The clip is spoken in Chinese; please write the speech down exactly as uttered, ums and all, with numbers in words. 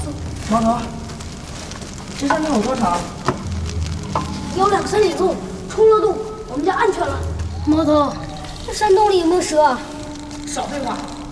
子。 毛头，这山洞有多长？ 有两三里路，冲了洞，我们就安全了。毛头，这山洞里有没有蛇啊？ 少废话，